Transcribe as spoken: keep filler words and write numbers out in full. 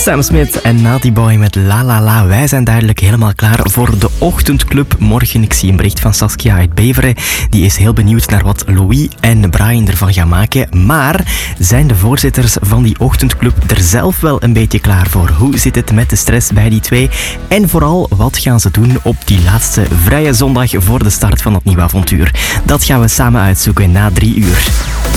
Sam Smith en Naughty Boy met La La La. Wij zijn duidelijk helemaal klaar voor de ochtendclub morgen. Ik zie een bericht van Saskia uit Beveren. Die is heel benieuwd naar wat Louis en Brian ervan gaan maken. Maar zijn de voorzitters van die ochtendclub er zelf wel een beetje klaar voor? Hoe zit het met de stress bij die twee? En vooral, wat gaan ze doen op die laatste vrije zondag voor de start van het nieuwe avontuur? Dat gaan we samen uitzoeken na drie uur.